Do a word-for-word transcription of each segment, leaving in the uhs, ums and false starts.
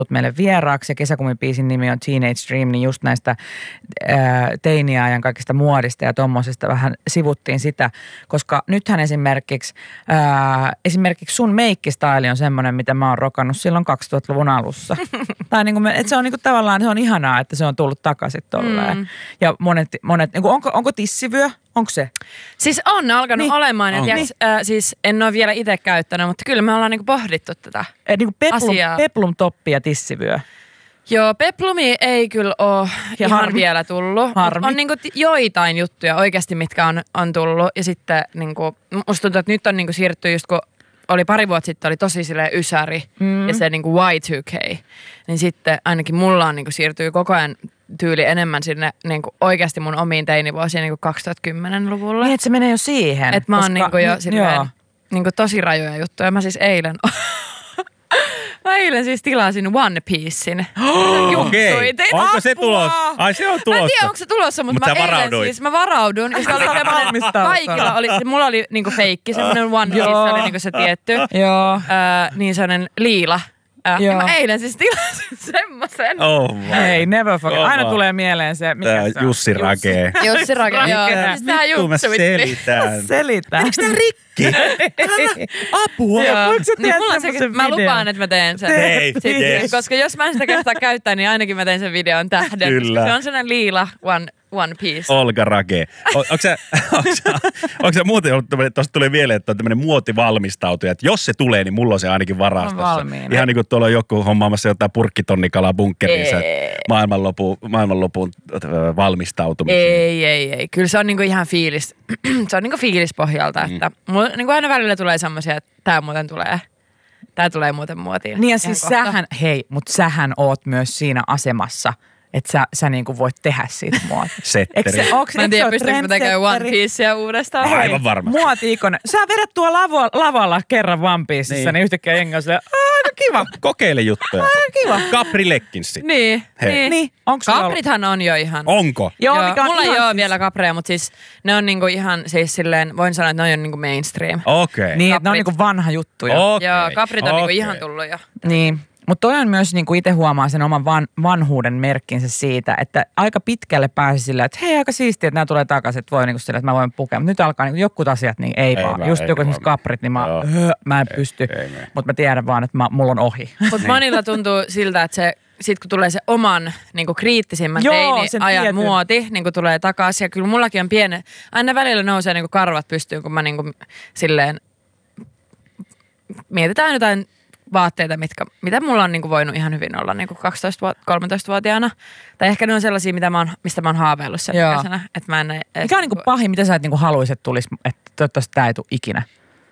meille vieraaksi ja kesäkumibiisin nimi on Teenage Dream, niin just näistä ää, teiniajan kaikista muodista ja tommosesta vähän sivuttiin sitä, koska nythän esimerkiksi ää, esimerkiksi sun meikkistaili on semmoinen, mitä mä oon rokannut silloin kaksituhattaluvun alussa. Tai niin kuin me, että se on niin kuin tavallaan, se on ihanaa, että se on tullut takaisin tolleen. Mm. Ja monet, monet niin kuin, onko, onko tissivyö? Onko se? Siis on alkanut niin. olemaan. Ja tiiäks, niin. äh, siis en ole vielä itse käyttänyt, mutta kyllä me ollaan niinku pohdittu tätä eh, niin kuin peplum, asiaa. Peplum toppi ja tissivyö. Joo, peplumi ei kyllä ole ja ihan harmi. vielä tullut. Harmi. On niinku joitain juttuja oikeasti, mitkä on, on tullut. Ja sitten niinku, musta tuntuu, että nyt on niinku siirrytty just kun oli pari vuotta sitten, oli tosi silleen ysäri mm. ja se niinku Y two K. Niin sitten ainakin mulla on niinku siirtyy koko ajan tyyli enemmän sinne niinku oikeasti mun omiin teinivuosiin niinku kaksituhattakymmenen-luvulle. Niin, että se menee jo siihen. Että mä oon niinku jo niin, silleen niinku tosi rajoja juttuja. Mä siis eilen... Mä eilen siis tilasin One Piecein. Okei, okay. Onko se tulossa? Ai se on tulossa. Mä en tiedä, onko se tulossa, mutta Mut mä eilen siis, mä varaudun. Ja se oli semmoinen, kaikilla oli, mulla oli niinku feikki, semmoinen One Piece, se oli niinku se tietty. Joo. Äh, niin sellainen liila. Äh, ja mä eilen siis tilasin semmoisen. Oh my. Hei, never forget. Oh Aina my. tulee mieleen se, mikä Tää se on? Jussi Rake. Jussi Rake, joo. Siis tää Vittu mä juttu. selitän. Selitän. Eikö tää rikki? Apua. Joo. Voitko sä Niin tehdä mulla on se, semmosen mä videon? lupaan, että mä teen sen. Hei, Sitten, yes. koska jos mä en sitä kertaa käyttää, niin ainakin mä teen sen videon tähden. Kyllä. Se on sellainen liila One, one Piece. Olga Rake. O, onko sä, onko sä, onko sä muuten ollut tämmöinen, tuosta tulee vielä, että on tämmöinen muotivalmistautuja, että jos se tulee, niin mulla on se ainakin varastossa. Ihan niin kuin tuolla on joku hommaamassa jotain purkkitonnikalaa bunkkeriinsa maailmanlopun, maailmanlopun valmistautumisen. Ei, ei, ei. Kyllä se on niinku ihan fiilis. Se on niinku fiilispohjalta, mm. että mulla niinku aina välillä tulee semmoisia, että tää muuten tulee. Tää tulee muuten muotiin. Niin ja ihan siis kohta. sähän, hei, mutta sähän oot myös siinä asemassa, että sä, sä niinku voit tehdä siitä muotia. Setteri. Mä en tiedä, pystyykö mä tekemään One Piecea uudestaan. Aivan varma. Muoti-ikona. Sä vedät tuolla lavo, lavalla kerran One Piecessa, niin, niin yhtäkkiä jengi on silleen, aika kiva. Kokeile juttuja. Aika kiva. Capri Leckinsit. Niin, Hei. niin. Niin, onko sulla ollut? Kaprithan on jo ihan. Onko? Joo, Joo, mikä on mulla ei ihan ole siis- vielä kapreja, mutta siis ne on niinku ihan siis silleen, voin sanoa, että ne on niinku mainstream. Okei. Okay. Niin, että ne on Kaprit. niinku vanha juttu jo. Okei. Joo, kaprit on niinku Okei. ihan tullut jo. Niin. Mutta toi on myös, niin kuin itse huomaa sen oman van, vanhuuden merkkinsä siitä, että aika pitkälle pääsi sillä, että hei, aika siistiä, että nämä tulee takaisin, että voi niin kuin sillä, että mä voin pukea. Mutta nyt alkaa niin jotkut asiat, niin ei, ei vaan. vaan, Just ei joku vaan. esimerkiksi kaprit, niin mä, öö, mä en pysty. Mutta mä tiedän vaan, että mä, mulla on ohi. Mutta monilla tuntuu siltä, että se, sit kun tulee se oman niinku kriittisimmän Joo, teini sen ajan tietyn. muoti, niinku tulee takaisin. Ja kyllä mullakin on pieni, aina välillä nousee niinku karvat pystyyn, kun mä niinku silleen mietitään jotain vaatteita, mitkä, mitä mulla on niinku voinut ihan hyvin olla niinku kaksitoista-kolmetoista-vuotiaana. Tai ehkä ne on sellaisia, mitä mä oon, mistä mä oon haaveillut sen Joo. ikäisenä. Että mä en, et, Mikä on niinku pahin, mitä sä et niinku haluisit, että tulisi, että toivottavasti tää ei tule ikinä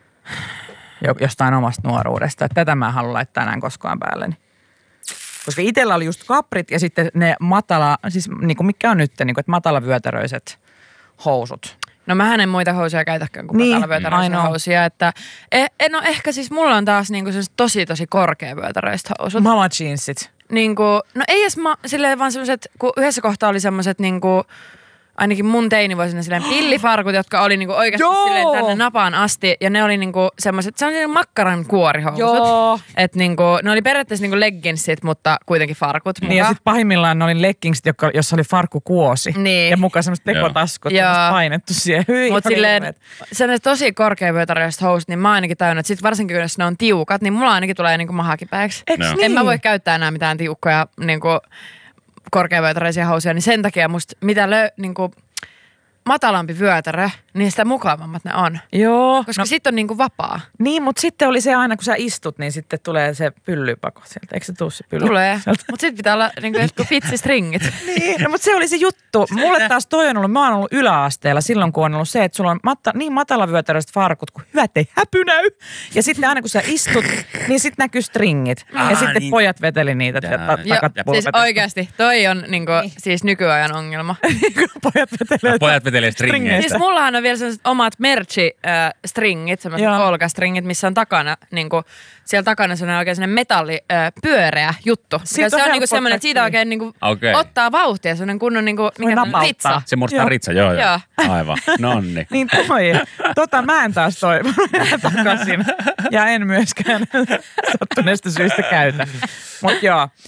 Jo- jostain omasta nuoruudesta. Että tätä mä en halua laittaa enää koskaan päälleni. Koska itsellä oli just kaprit ja sitten ne matala, siis niinku mikä on nyt, niinku, että matalavyötäröiset housut. No mähän en muita housuja käytäkään kuin Niin, matalavyötäröisiä I know. housuja. Että, eh, no ehkä siis mulla on taas niinku tosi tosi korkeavyötäröiset housut. Mama jeansit. Niinku, no ei edes ma, silleen vaan semmoset, kun yhdessä kohtaa oli semmoset niinku, ainakin mun teinivuosina silleen pillifarkut, jotka oli niinku oikeasti Joo. silleen tänne napaan asti. Ja ne oli niinku semmoset, se on niinku makkaran kuorihousut. Joo. Et niinku, ne oli periaatteessa niinku legginsit, mutta kuitenkin farkut muka. Niin ja sitten pahimmillaan ne oli leggingsit, joka, jossa oli farkkukuosi. Niin. Ja mukaan semmoiset tekotaskut, Joo. semmoset painettu siihen. Hyi, Mutta oli silleen, hirveet. sellaiset tosi korkeavyötäröiset housut, niin mä oon ainakin tajunnut, että sit varsinkin jos ne on tiukat, niin mulla ainakin tulee niinku mahakipäiksi. Eiks No. niin? En mä voi käyttää enää mitään tiukkoja niinku korkeavyötäröisiä housuja, niin sen takia musta mitä lö, niinku, matalampi vyötärö, niin sitä mukavammat ne on. Joo. Koska No, sit on niinku vapaa. niin, mutta sitten oli se aina, kun sä istut, niin sitten tulee se pyllypako sieltä. Eikö se tuu se pylly? Tulee. sieltä? Mutta sit pitää olla niinku jotkut pitsistringit. Niin, no, mutta se oli se juttu. Mulle taas toi on ollut, mä oon ollut yläasteella silloin, kun on ollut se, että sulla on matta, niin matalavyötäröiset farkut, kun hyvät ei häpynäy. Ja sitten aina kun sä istut, niin sitten näkyy stringit. Ja Ah, sitten niin. pojat veteli niitä Jaa. ta- Joo, takat siis pulpetesta. oikeasti, toi on niinku, siis nykyajan ongelma. Pojat vetelee. Pojat vetelee stringeistä. Siis mullahan on vielä sellaiset omat merchi-stringit, sellaiset olkastringit, missä on takana, niin kuin, siellä takana sellainen oikein sellainen metallipyöreä juttu. Se on, on niin semmoinen, että siitä oikein niin kuin, okay. ottaa vauhtia, sellainen kunnon niin kuin, mikä on ritsa. Se muodostaa ritsa, joo joo. joo. Aivan, nonni. Niin toi, tota mä en taas toivon takaisin ja en myöskään sattuneesta syystä käytä. Mutta joo,